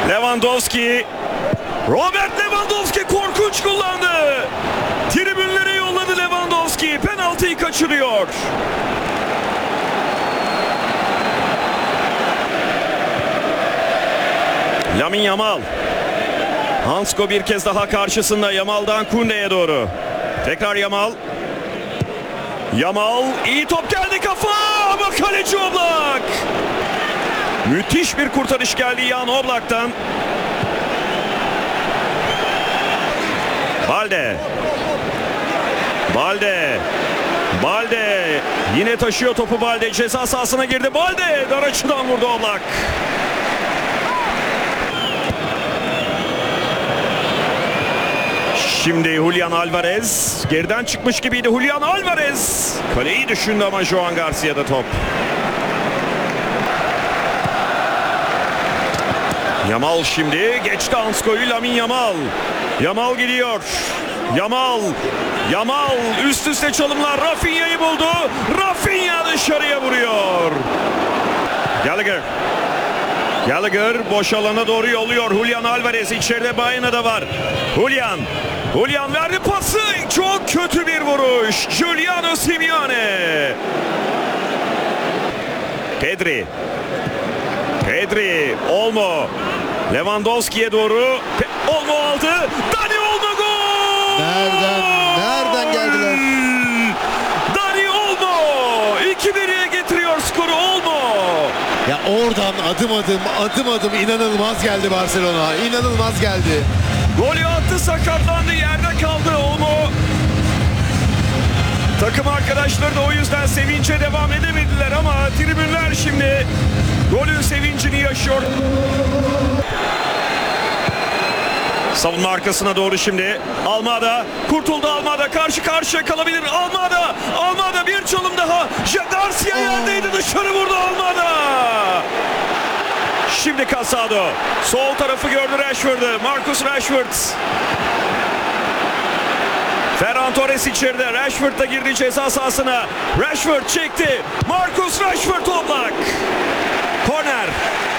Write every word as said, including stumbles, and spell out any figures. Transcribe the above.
Lewandowski. Robert Lewandowski korkunç kullandı. Tribünlere yolladı Lewandowski. Penaltıyı kaçırıyor. Lamine Yamal. Hansko bir kez daha karşısında. Yamal'dan Koundé'ye doğru. Tekrar Yamal. Yamal iyi top geldi, kafa ama kaleci Oblak. Müthiş bir kurtarış geldi Jan Oblak'tan. Balde. Balde. Balde. Yine taşıyor topu Balde. Ceza sahasına girdi. Balde dar açıdan vurdu Oblak. Şimdi Julian Alvarez. Geriden çıkmış gibiydi Julian Alvarez. Kaleyi düşündü ama Joan Garcia'da top. Yamal şimdi geçti Hansko'yu. Lamine Yamal. Yamal gidiyor. Yamal. Yamal üst üste çalımlar. Rafinha'yı buldu. Rafinha dışarıya vuruyor. Gallagher. Gallagher boş alana doğru yolluyor. Julian Alvarez içeride, Baena da var. Julian. Julian verdi pası. Çok kötü bir vuruş. Giuliano Simeone. Pedri. Pedri. Olmo. Lewandowski'ye doğru. Pe Olmo aldı. Dani Olmo gol. Nereden? Nereden geldiler? Dani Olmo. iki bire getiriyor skoru Olmo. Ya oradan adım adım adım adım inanılmaz geldi Barcelona. İnanılmaz geldi. Golü attı, sakatlandı, yerde kaldı Olmo. Takım arkadaşları da o yüzden sevince devam edemediler ama tribünler şimdi golün sevincini yaşıyor. Savunma arkasına doğru şimdi. Almada kurtuldu, Almada karşı karşıya kalabilir. Almada, Almada bir çalım daha. Garcia yerdeydi, dışarı vurdu Almada. Şimdi Casado. Sol tarafı gördü Rashford'u. Marcus Rashford. Ferran Torres içeride. Rashford da girdi ceza sahasına. Rashford çekti. Marcus Rashford Oblak. Korner.